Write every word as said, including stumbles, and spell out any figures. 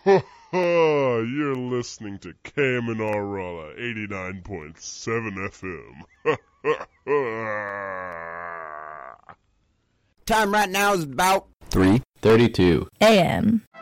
You're listening to Kamanarala eighty-nine point seven F M. Time right now is about three thirty-two A M